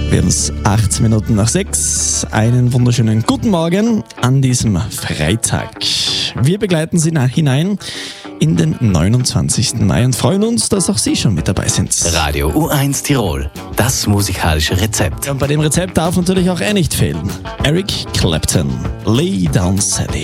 Wir haben es 18 Minuten nach 6. Einen wunderschönen guten Morgen an diesem Freitag. Wir begleiten Sie hinein in den 29. Mai und freuen uns, dass auch Sie schon mit dabei sind. Radio U1 Tirol, das musikalische Rezept. Und bei dem Rezept darf natürlich auch er nicht fehlen. Eric Clapton, Lay Down Sadie.